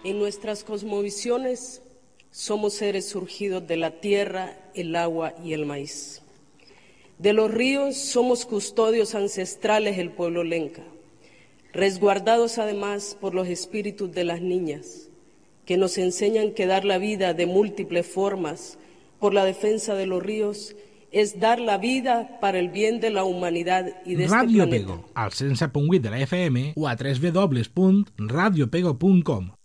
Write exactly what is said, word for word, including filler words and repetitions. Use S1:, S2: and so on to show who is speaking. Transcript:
S1: En nuestras cosmovisiones somos seres surgidos de la tierra, el agua y el maíz. De los ríos somos custodios ancestrales del pueblo lenca, resguardados además por los espíritus de las niñas, que nos enseñan que dar la vida de múltiples formas por la defensa de los ríos es dar la vida para el bien de la humanidad i d'este
S2: Radio
S1: planeta.
S2: Pego, al cent set punt vuit de la F M o a w w w punt radio pego punt com.